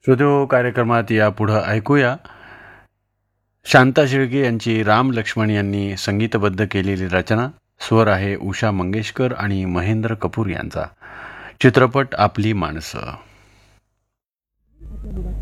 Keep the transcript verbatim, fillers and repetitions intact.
श्रोतो कार्यक्रमात यापुढं ऐकूया शांता शेळके यांची राम लक्ष्मण यांनी संगीतबद्ध केलेली रचना. स्वर आहे उषा मंगेशकर आणि महेंद्र कपूर यांचा. चित्रपट आपली माणसं.